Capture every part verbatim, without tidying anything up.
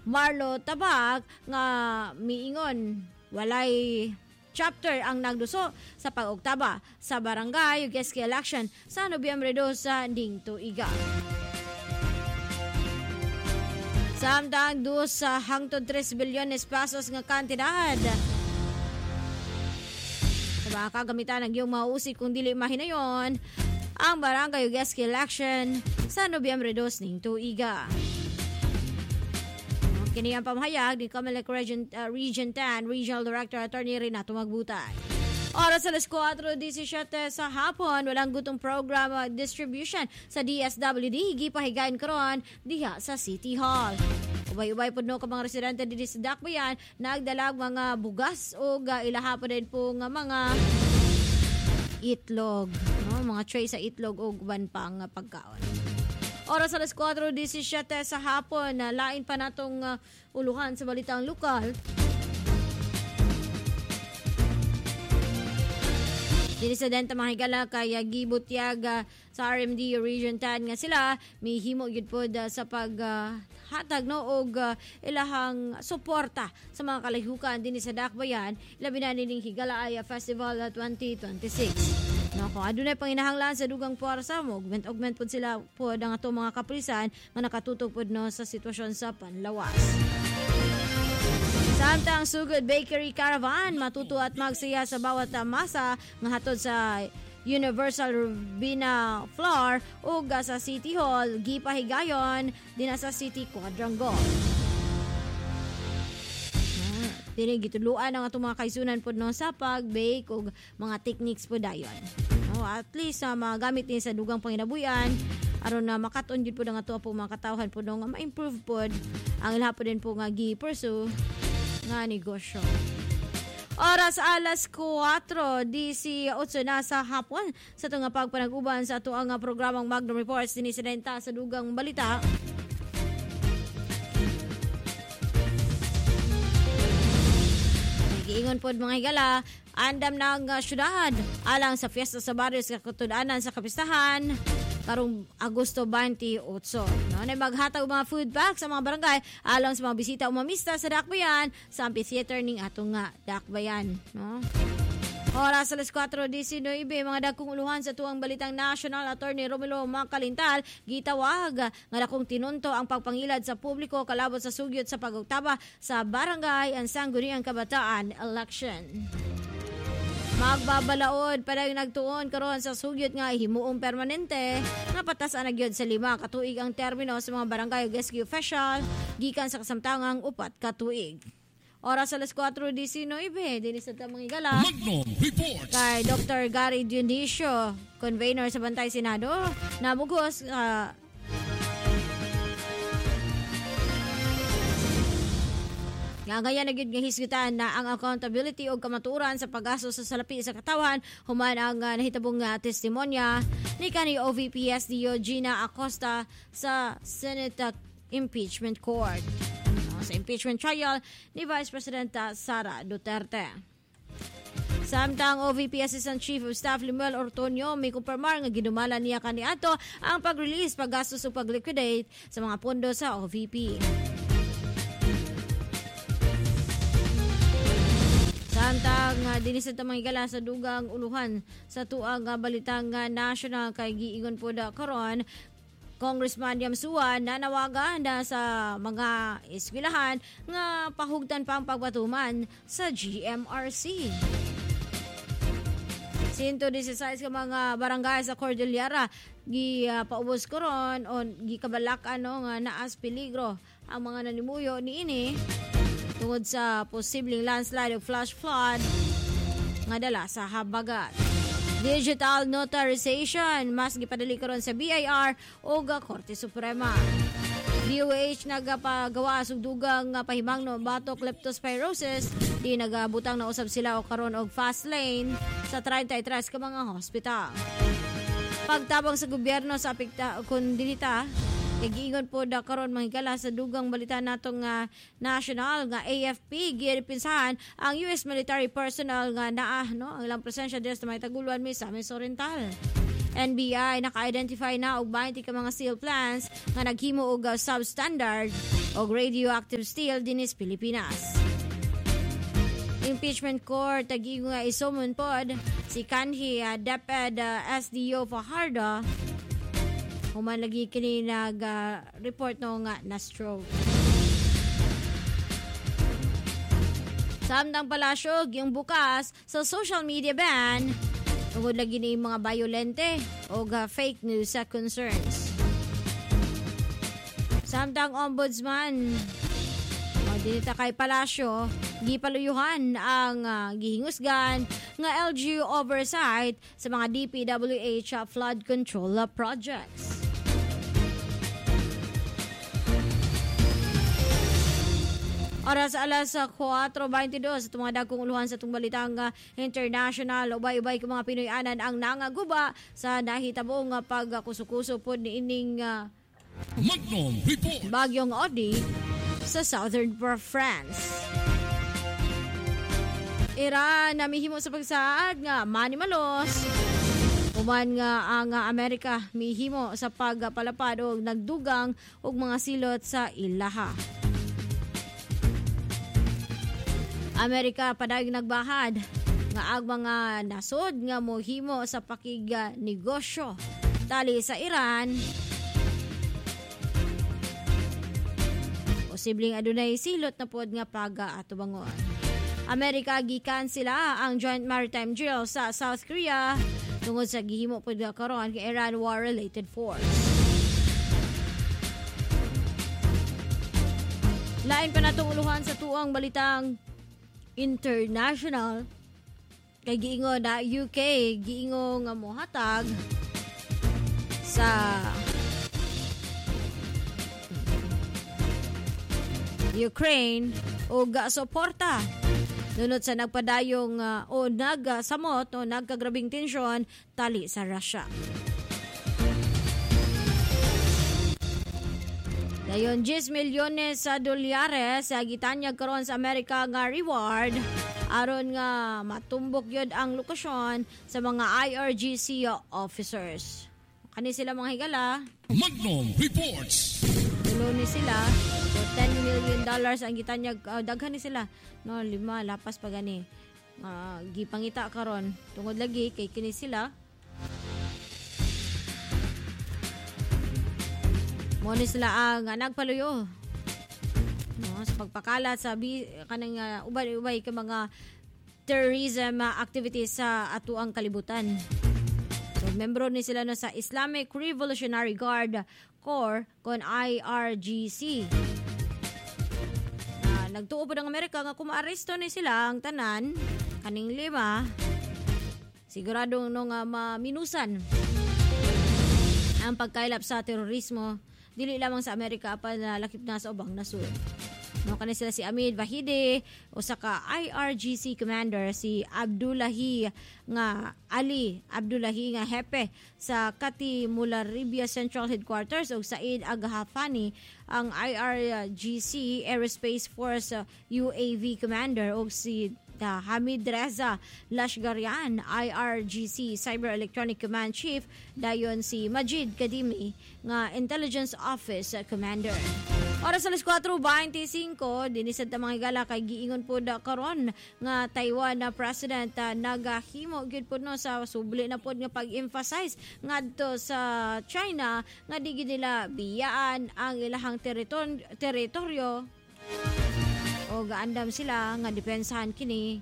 Marlo Tabak nga miingon walay chapter ang nagduso sa pag-oktaba sa barangay ug S K election sa Nobyembre two sa ding tuiga. Samtang dos sa hangtod tres bilyones pesos nga kantidad sa mga kagamitan ng iyong mausik kung dili mahinayon ang barangay ug S K election sa Nobyembre two ning tuiga. Kini ang pamahayag ni Comelec Region, uh, Region ten Regional Director Attorney Renato Magbutay. Oras alas four seventeen sa hapon, walang gutong program uh, distribution sa D S W D gipahigayon karon diha sa City Hall. Ubay-ubay po no ka mga residente dito sa Dakbayan nagdalag mga bugas o uh, ilaha pa din po nga mga itlog, no? Mga tray sa itlog o uban pang uh, pagkaon. Oras alas four seventeen sa hapon, na lain pa natong uh, uluhan sa balitang lokal. Dinisidente mga higala kay gibutyag uh, sa R M D Region ten nga sila mihimo gyud pod uh, sa pag uh, hatag no og uh, ilahang suporta sa mga kalihukan dinhi sa Dakbayan labi na ning higala ay uh, Festival uh, twenty twenty-six. No, kung adunay panginahanglan sa dugang puwersa mo, augment-augment po sila po ang ato mga kapulisan nga nakatutok po no, sa sitwasyon sa panlawas. Samtang Sugod Bakery Caravan matuto at magsaya sa bawat masa nga hatod sa Universal Rubina Floor ug sa City Hall gipahigayon din sa City Quadrangle. Dili gituluan ang atong mga kaisunan po no, sa pag-bake ug mga techniques po dayon. No, at least uh, magamit din sa dugang panginabuyan aron na makaton gyud po ang ato po mga katawhan po no, nga ma-improve po ang ilha po din po nga gi-pursue nga negosyo. Oras alas four eighteen na sa hapon sa ito nga pagpanag-uban sa ito ang programang Magnum Reports din isidenta sa dugang balita. Giingon pod mga higala, andam ng uh, syudad alang sa fiesta sa barrios katudanan sa kapistahan karong Agosto twenty-eight. No, na maghatag mga food packs sa mga barangay alang sa mga bisita o mamista sa Dakbayan sa amphitheater ning atong nga Dakbayan, no. Oras alas four nineteen mga dagkong uluhan sa tuang balitang National Attorney Romelo Macalintal gitawag nga dakong tinunto ang pagpangilad sa publiko kalabot sa sugyot sa pag-oktaba sa barangay ang Sangguniang Kabataan election. Magbabalaod pa rin nagtuon karon sa sugyot nga himuong permanente nga patas-an na gyud sa lima katuig ang termino sa mga barangay ug S K official gikan sa kasamtangang upat katuig. Oras alas four nineteen din sa tamang igala kay Doctor Gary Dionisio, convener sa Bantay Senado, namugos uh, nga gaya na gyud nga hisgutan na ang accountability o kamaturan sa paggasto sa salapi sa katawan human ang uh, nahitabong uh, testimonya ni kanhi O V P S D O Gina Acosta sa Senate uh, Impeachment Court sa impeachment trial ni Vice President Sara Duterte. Samtang O V P Assistant Chief of Staff Limuel Ortonio may kumpirmar nga ginumala niya kaniadto ang pag-release, paggastos o pag-liquidate sa mga pondo sa O V P. Samtang uh, dinisad mga igala sa dugang uluhan sa tuang uh, balitang uh, national kay giingon po da karon Congressman Yamsua nanawagan na sa mga eskwelahan nga pahugtan pa ang pagbatuman sa G M R C. one sixteen ka mga barangay sa Cordillera gi uh, paubos karon o gi kabalak ano nga naas peligro ang mga nanimuyo niini tungod sa posibleng landslide o flash flood nga dala sa habagat. Digital notarization mas gipadali karon sa B I R o ga Korte Suprema. D O H nagapagawa og dugang pahimangno batok leptospirosis di nagabutang na usab sila o karon og fast lane sa thirty-three ka mga hospital. Pagtabang sa gobyerno sa apekta kun dilita Kagiingon po da karon mahigala sa dugang balita natong uh, national nga A F P gipinsahan ang U S military personnel nga naa no ang ilang presensya dito sa may taguluan mi sa Misamis Oriental. N B I naka-identify na og twenty ka mga steel plants nga naghimo og uh, substandard o radioactive steel dinis Pilipinas. Impeachment court tag-ingo nga isumon pod si kanhi uh, DepEd uh, S D O Fajardo human lagi kini nag uh, report no nga na stroke. Samtang palasyo yung bukas sa social media ban tungod lagi ni mga violente o uh, fake news sa concerns. Samtang ombudsman o dinita kay palasyo gipaluyuhan ang uh, gihingusgan nga L G U oversight sa mga D P W H uh, flood control uh, projects. Oras alas four twenty-two sa mga dagkong uluhan sa itong balitang uh, international. Ubay-ubay ng mga Pinoy-anan ang nangaguba sa nahitabong uh, pagkusukuso po ni ining uh, Magnum Report. Bagyong Odi sa southern France. Iran namihimo sa pagsaad nga manimalos. Uman nga ang uh, Amerika mihimo sa pagpalapad og nagdugang og mga silot sa ilaha. Amerika padayong nagbahad nga ang mga nasod nga mohimo sa pakiga negosyo tali sa Iran. Posibleng adunay silot na pod nga paga ato bangon. Amerika gikan sila ang Joint Maritime Drill sa South Korea tungod sa gihimo pod nga karon kay Iran war-related force. Lain pa natong uluhan sa tuang balitang international kay giingo na U K giingo nga mohatag sa Ukraine o suporta nunod sa nagpadayong uh, o nagsamot o nagkagrabing tensyon tali sa Russia. Dayon ten milyones sa dolyares sa gitanyag karon sa Amerika nga reward aron nga matumbok yun ang lokasyon sa mga I R G C officers. Kani sila mga higala. Magnum Reports. Tulo ni sila. So ten million dollars ang gitanyag uh, daghan ni sila. No, lima lapas pa gani. Uh, gipangita karon tungod lagi kay kini sila. Mo ni sila ang uh, nagpaluyo. No, sa pagpakalat sa bi kanang uh, ubay-ubay ka mga terrorism uh, activities sa atuang kalibutan. So membro ni sila no sa Islamic Revolutionary Guard Corps kon I R G C. Uh, nagtuo po ng Amerika nga kung maaresto ni sila ang tanan kaning lima siguradong no nga maminusan ang pagkailap sa terorismo dili lamang sa Amerika apan uh, lakip na sa ubang nasud. No kani sila si Amid Vahide o saka I R G C commander si Abdullahi nga Ali Abdullahi nga hepe sa Kati Mularibia Central Headquarters o Said Aghafani ang I R G C Aerospace Force uh, U A V commander o si uh, Hamid Reza Lashgarian I R G C Cyber Electronic Command Chief dayon si Majid Kadimi nga Intelligence Office uh, Commander. Oras alas four twenty-five, dinisad ta mga higala kay giingon po da karon nga Taiwan na President uh, nagahimo gyud po no sa subli na pod nga pag-emphasize ngadto sa China nga di gyud nila biyaan ang ilahang teritoryo, teritoryo o gaandam sila nga depensahan kini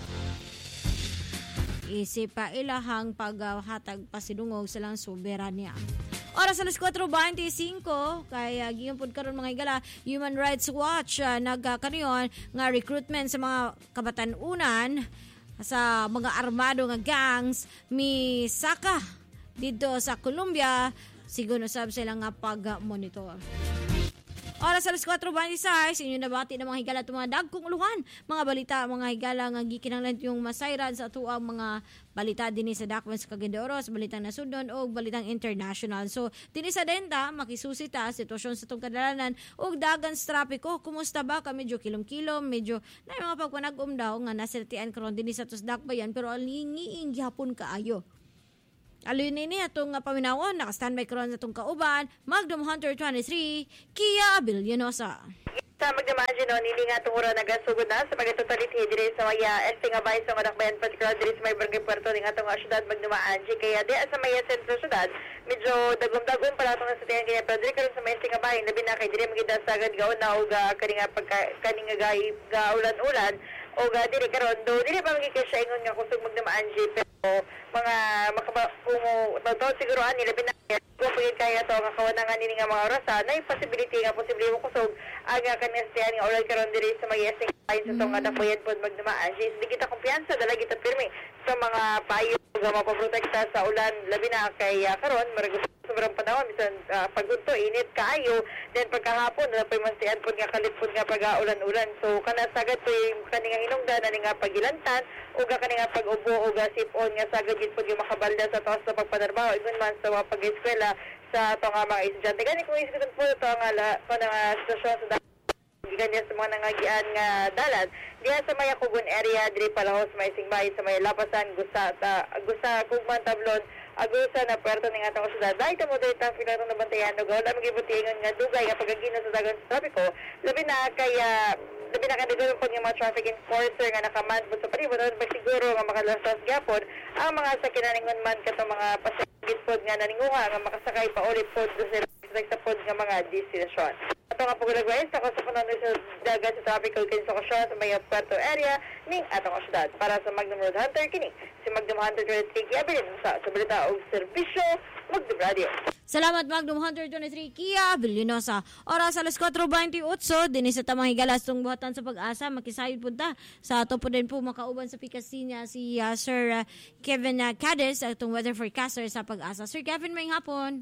isip pa ilahang paghatag pasidungog silang soberanya. Oras alas four twenty-five kaya giyon pud karon mga higala Human Rights Watch uh, nagkakaniyon nga recruitment sa mga kabatan-unan sa mga armado nga gangs misaka dito sa Colombia siguro sab sila nga pag-monitor. Oras alas four twenty-six, inyo nabati ng mga higala at mga dagkong uluhan. Mga balita, mga higala nga gikinanglan yung masayran sa atuang mga balita din sa Dakwens Cagayan, balitang nasudnon o balitang international. So, din sa denta, makisusita, sitwasyon sa itong kadalanan o dagan sa trapiko. Kumusta ba ka? Medyo kilom-kilom, medyo na mga pagpanag-um daw nga nasertian karon din sa tos dakbayan pero alingiing gihapon kaayo. Aloy nini atong uh, paminawon, naka-standby karon atong kauban, Magnum Hunter twenty-three, Kia Villanueva. Sa magdamagin no, nili nga itong uro nagasugod na sa pagkatutaliti diri sa maya esting abay sa madakbayan particular diri sa may barangay Puerto ning atong syudad magdumaanji kaya di sa maya sentro syudad medyo dagom-dagom pala itong nasatihan ganyan pero diri karon sa may esting abay labi na kay diri magidasagad gaon na o ga kaninga pagka kaninga gay ga ulan-ulan o ga diri karon do diri pa magikay siya ingon nga kusog magdumaanji pero mga makaba kung totoo siguro ani labi na kung pagit kaya to kakawanangan nini nga mga orasan na yung possibility nga posible mo kusog aga kanestihan nga ulan karon diri sa mga yesing payo sa itong adapoyan po magdumaan. Sis, di kita kumpiyansa, dala kita pirmi sa mga payo nga mapaprotekta sa ulan labi na kay uh, karon marag sobrang panahon bisan uh, pagunto init kaayo then pagkahapon na pay mansian pod nga kalipod nga pag-ulan-ulan so kana sagad to yung kaninga hinungdan ani nga pagilantan o ga kaninga pag-ubo o ga sipon nga sagad gid pod yung makabalda sa taos sa pagpanarbaho ingon man sa mga pag-eskwela sa to nga mga estudyante gani kung isipon po to nga la nga sitwasyon sa ganyan sa mga nangagian nga dalan diya sa may Kugon area diri palahos may Singbay sa may Lapasan gusta ta gusta Kugman Tablon agusa na puerto ning atong syudad dai ta mo dai ta pinatong nabantayan no gawda magibutingon nga dugay nga pagagina sa dagan sa trapiko labi na kaya labi na kadigon pag yung mga traffic enforcer nga nakamanbot sa palibot at siguro nga makalasas gyapon ang mga sakinaningon man kato mga pasagit pod nga naninguha nga makasakay pa ulit pod sa sa pod nga mga destinasyon. Ato nga pagulagwain sa kasapunan sa dagat sa tropical kinsa sa may Puerto area ning atong syudad. Para sa Magnum Road Hunter kini si Magnum Hunter twenty-three Kia Villanueva sa balita og serbisyo Magnum Radio. Salamat Magnum Hunter twenty-three Kia Villanueva. Oras alas four twenty-eight dinhi sa tamang higalas tong buhatan sa pag-asa makisayod punta sa ato po din po makauban sa pikasinya si uh, Sir uh, Kevin uh, Cadiz atong weather forecaster sa pag-asa. Sir Kevin, may hapon.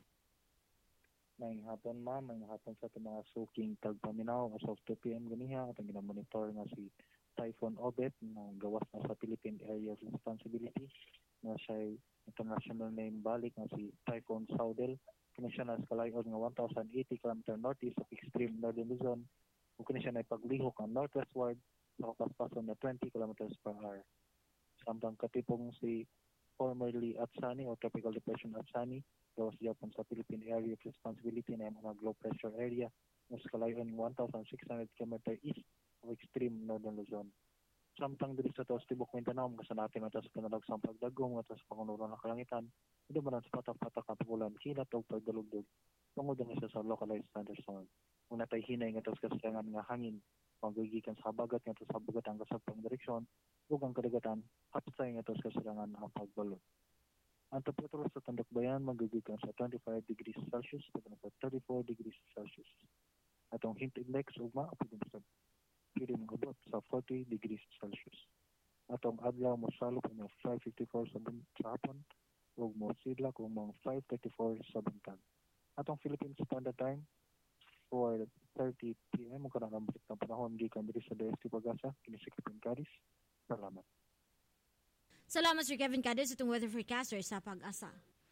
May hapon ma, may hapon sa itong mga suking tagpaminaw as of two p.m. ganiha at ang ginamonitor nga si Typhoon Obet na gawas na sa Philippine Area of Responsibility na siya international name balik nga si Typhoon Saudel kini siya na skalayon nga one thousand eighty kilometers northeast of extreme northern Luzon ug kini siya na paglihok ang northwestward sa kapaspason na twenty kilometers per hour. Samtang katipong si formerly Atsani or Tropical Depression Atsani gawas Japan sa Philippine Area of Responsibility na mga low pressure area na skalayon one thousand six hundred kilometers east of extreme northern Luzon. Samtang diri sa taos tibok Mindanao kasanatin nato sa kanalagsang pagdagong at sa pangunuran ng kalangitan hindi man sa patak-patak ang pagulan kilat o pagdalugdog tungod na siya sa localized thunderstorm. Una tay hinay nga tos kasayangan nga hangin paggigikan sa habagat nga tos habagat ang kasapang direksyon ug ang kadagatan hapsay nga tos kasayangan ang pagbalot. Ang temperatura sa Tandakbayan magigikan sa twenty-five degrees Celsius pagka sa thirty-four degrees Celsius. Atong heat index ugma pagka sa pwede magabot sa forty degrees Celsius. Atong adlaw mo salop ng five fifty-four sa hapon ug mo sidla kung mga five thirty-four sa bintang. Atong Philippine Standard Time four thirty p.m. mo kanang balik ng panahon gikan diri sa D S T Pag-asa kini si Kevin Cadiz. Salamat. Salamat Sir Kevin Cadiz itong weather forecaster sa Pag-asa.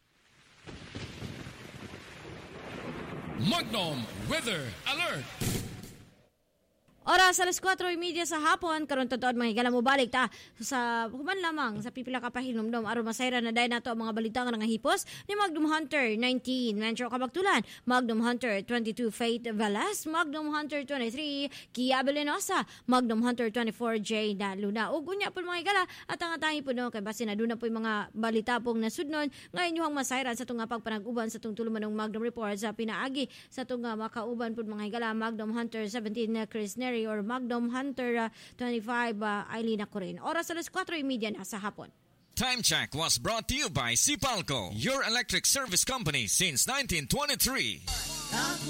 Magnum Weather Alert. Oras alas four thirty sa hapon karon tuod mga higala mo balik ta sa human lamang sa pipila ka pahinomdom aron masayra na day nato ang mga balita nga nangahipos ni Magnum Hunter nineteen Metro Kabaktulan, Magnum Hunter twenty-two Faith Velas, Magnum Hunter twenty-three Kia Villanueva, Magnum Hunter twenty-four J na Luna. Ug unya pud mga higala at ang atahi pud no kay base na duna po yung mga balita pong nasudnon ngayon yung masayran sa tunga pagpanag-uban sa tung tulumanong Magnum Report sa pinaagi sa tunga makauban pud mga higala Magnum Hunter seventeen na Chris Neri or Magnum Hunter uh, twenty-five uh, Ailina Corin. Oras alas four thirty na sa hapon. Time check was brought to you by Sipalco, your electric service company since nineteen twenty-three.